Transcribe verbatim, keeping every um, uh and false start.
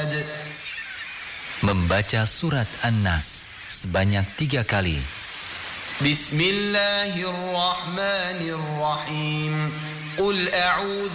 العباد. Membaca surat An-Nas sebanyak tiga kali. Bismillahirrahmanirrahim. Qul a'udzu